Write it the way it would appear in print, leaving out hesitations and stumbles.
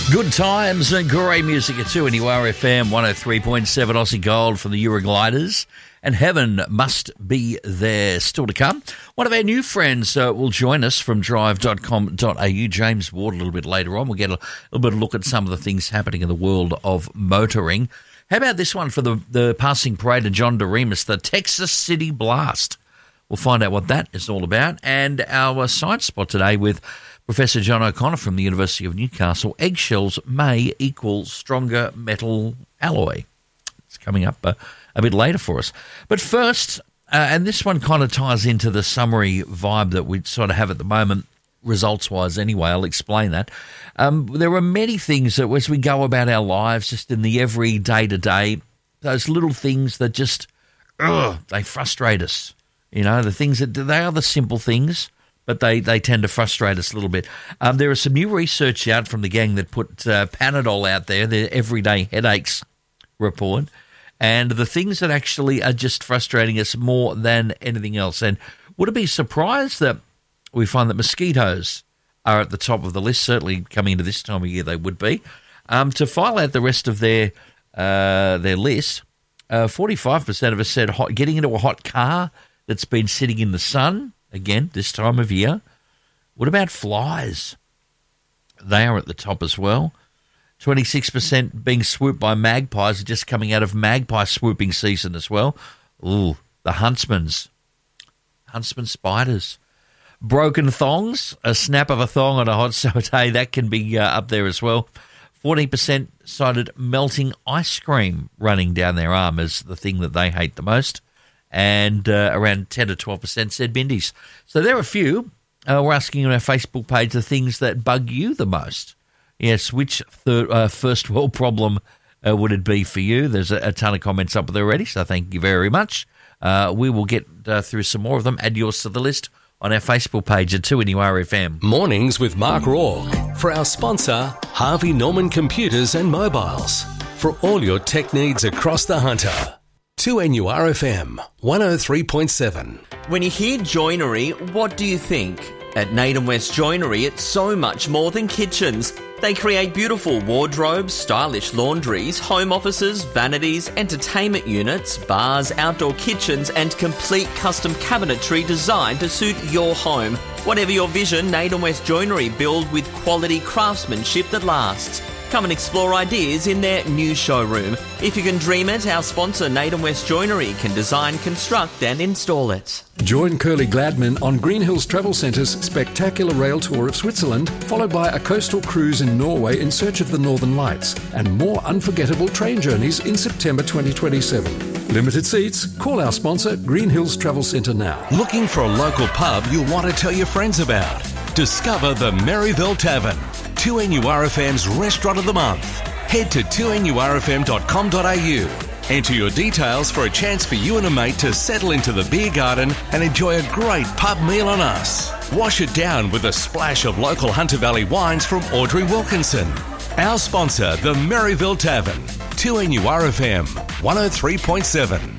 Good times and great music at 2NURFM 103.7 Aussie Gold from the Eurogliders. And Heaven Must Be There still to come. One of our new friends will join us from drive.com.au, James Ward, a little bit later on. We'll get a little bit of a look at some of the things happening in the world of motoring. How about this one for the passing parade of John DeRemus, the Texas City Blast? We'll find out what that is all about. And our science spot today with Professor John O'Connor from the University of Newcastle, eggshells may equal stronger metal alloy. It's coming up a bit later for us. But first, and this one kind of ties into the summary vibe that we sort of have at the moment, results-wise anyway, I'll explain that. There are many things that as we go about our lives, just in the every day-to-day, those little things that just, they frustrate us. You know, the things that, they are the simple things, but they tend to frustrate us a little bit. There is some new research out from the gang that put Panadol out there, their everyday headaches report, and the things that actually are just frustrating us more than anything else. And would it be surprised that we find that mosquitoes are at the top of the list? Certainly coming into this time of year they would be. To file out the rest of their list, 45% of us said getting into a hot car that's been sitting in the sun, again, this time of year. What about flies? They are at the top as well. 26% being swooped by magpies, just coming out of magpie swooping season as well. Ooh, the huntsman spiders. Broken thongs, a snap of a thong on a hot summer day, that can be up there as well. 14% cited melting ice cream running down their arm as the thing that they hate the most. And around 10 to 12% said bindies. So there are a few. We're asking on our Facebook page the things that bug you the most. Yes, which first world problem would it be for you? There's a ton of comments up there already, so thank you very much. We will get through some more of them. Add yours to the list on our Facebook page at 2NURFM. Mornings with Mark Rourke. For our sponsor, Harvey Norman Computers and Mobiles. For all your tech needs across the Hunter. 2NURFM 103.7. When you hear joinery, what do you think? At Naden West Joinery, it's so much more than kitchens. They create beautiful wardrobes, stylish laundries, home offices, vanities, entertainment units, bars, outdoor kitchens, and complete custom cabinetry designed to suit your home. Whatever your vision, Naden West Joinery build with quality craftsmanship that lasts. Come and explore ideas in their new showroom. If you can dream it, our sponsor Naden West Joinery can design, construct and install it. Join Curly Gladman on Green Hills Travel Centre's spectacular rail tour of Switzerland, followed by a coastal cruise in Norway in search of the Northern Lights, and more unforgettable train journeys in September 2027. Limited seats. Call our sponsor, Green Hills Travel Centre now. Looking for a local pub you'll want to tell your friends about? Discover the Maryville Tavern, 2NURFM's Restaurant of the Month. Head to 2NURFM.com.au. Enter your details for a chance for you and a mate to settle into the beer garden and enjoy a great pub meal on us. Wash it down with a splash of local Hunter Valley wines from Audrey Wilkinson. Our sponsor, the Maryville Tavern, 2NURFM 103.7.